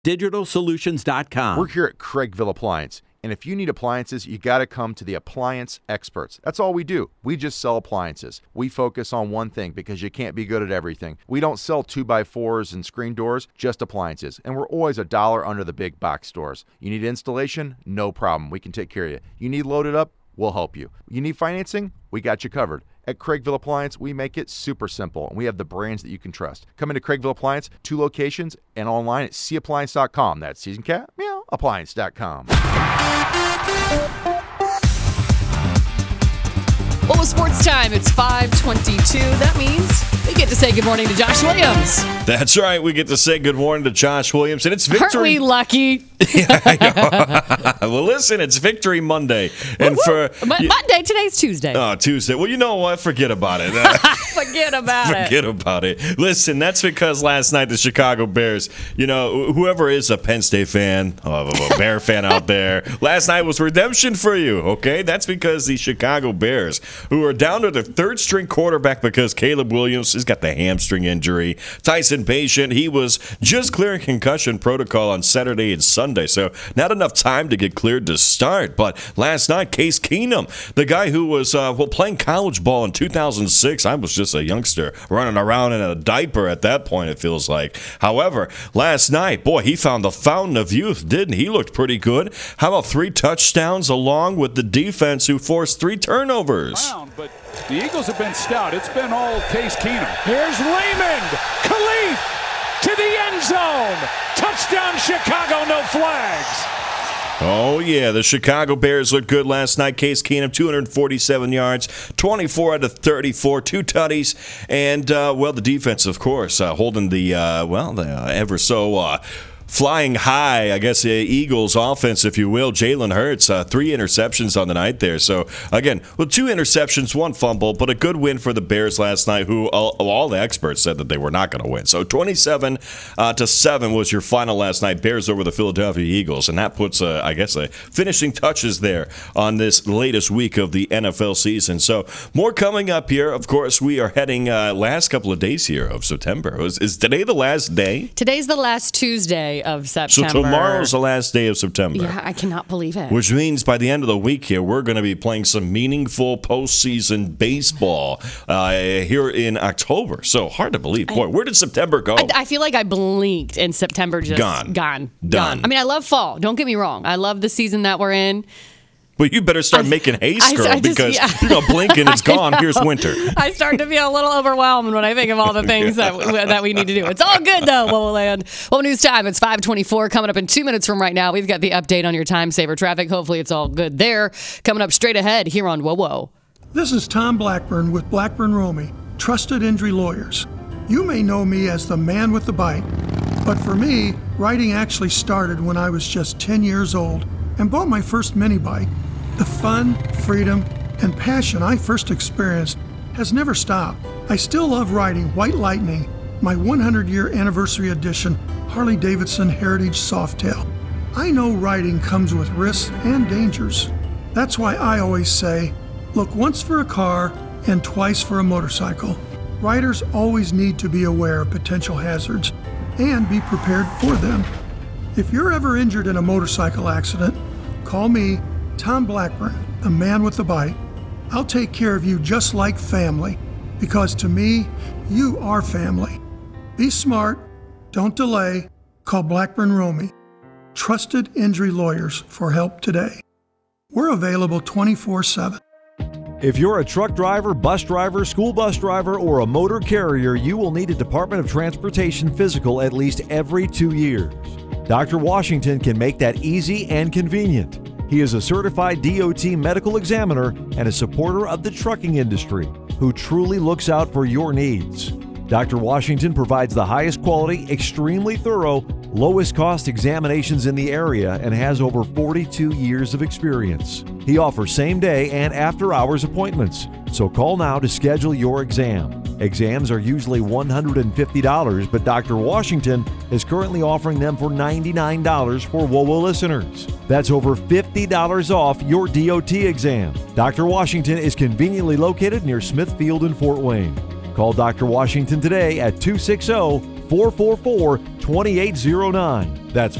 CraigVilleDigitalSolutions.com. We're here at Craigville Appliance, and if you need appliances, you got to come to the appliance experts. That's all we do. We just sell appliances. We focus on one thing because you can't be good at everything. We don't sell 2x4s and screen doors, just appliances, and we're always $1 under the big box stores. You need installation? No problem. We can take care of you. You need loaded up? We'll help you. You need financing? We got you covered. At Craigville Appliance, we make it super simple, and we have the brands that you can trust. Come into Craigville Appliance, 2 locations, and online at cappliance.com. That's season cat, meow, appliance.com. Well, with sports time, it's 5:22. That means we get to say good morning to Josh Williams. That's right. We get to say good morning to Josh Williams, and it's victory. Aren't we lucky? Well, listen, it's Victory Monday, and Monday. Today's Tuesday. Oh, Tuesday. Well, you know what? Forget about it. Forget about it. Listen, that's because last night the Chicago Bears, whoever is a Penn State fan, a Bear fan out there, last night was redemption for you, okay? That's because the Chicago Bears, who are down to their third-string quarterback because Caleb Williams has got the hamstring injury. Tyson Patient, he was just clearing concussion protocol on Saturday and Sunday, so not enough time to get cleared to start. But last night, Case Keenum, the guy who was playing college ball in 2006, I was just a youngster running around in a diaper at that point, it feels like. However, last night, boy, he found the fountain of youth, didn't he? He looked pretty good. How about 3 touchdowns along with the defense who forced 3 turnovers? But the Eagles have been stout. It's been all Case Keenum. Here's Raymond. Khalif to the end zone. Touchdown Chicago, no flags. Oh, yeah, the Chicago Bears looked good last night. Case Keenum, 247 yards, 24 out of 34, 2 tutties. And, the defense, of course, holding the ever so flying high, I guess, Eagles offense, if you will. Jalen Hurts, 3 interceptions on the night there. So, again, 2 interceptions, 1 fumble, but a good win for the Bears last night, who all the experts said that they were not going to win. So, 27-7 was your final last night, Bears over the Philadelphia Eagles. And that puts, finishing touches there on this latest week of the NFL season. So, more coming up here. Of course, we are heading last couple of days here of September. Is today the last day? Today's the last Tuesday of September. So tomorrow's the last day of September. Yeah, I cannot believe it. Which means by the end of the week here, we're going to be playing some meaningful postseason baseball here in October. So hard to believe. Boy, where did September go? I feel like I blinked and September just gone. Done. I mean, I love fall. Don't get me wrong. I love the season that we're in. Well, you better start making haste, girl, because you're going to blink and it's gone. Here's winter. I start to feel a little overwhelmed when I think of all the things that we need to do. It's all good, though, Wowoland. Well, news time. It's 5:24. Coming up in 2 minutes from right now, we've got the update on your time saver traffic. Hopefully it's all good there. Coming up straight ahead here on WoWo. This is Tom Blackburn with Blackburn Romey, trusted injury lawyers. You may know me as the man with the bite, but for me, writing actually started when I was just 10 years old and bought my first mini bike. The fun, freedom, and passion I first experienced has never stopped. I still love riding White Lightning, my 100-year anniversary edition Harley-Davidson Heritage Softail. I know riding comes with risks and dangers. That's why I always say, look once for a car and twice for a motorcycle. Riders always need to be aware of potential hazards and be prepared for them. If you're ever injured in a motorcycle accident, call me, Tom Blackburn, the man with the bite. I'll take care of you just like family, because to me, you are family. Be smart, don't delay, call Blackburn Romey. Trusted injury lawyers for help today. We're available 24/7. If you're a truck driver, bus driver, school bus driver, or a motor carrier, you will need a Department of Transportation physical at least every 2 years. Dr. Washington can make that easy and convenient. He is a certified DOT medical examiner and a supporter of the trucking industry who truly looks out for your needs. Dr. Washington provides the highest quality, extremely thorough, lowest cost examinations in the area and has over 42 years of experience. He offers same-day and after-hours appointments, so call now to schedule your exam. Exams are usually $150, but Dr. Washington is currently offering them for $99 for WoWo listeners. That's over $50 off your DOT exam. Dr. Washington is conveniently located near Smithfield and Fort Wayne. Call Dr. Washington today at 260-444-2809. That's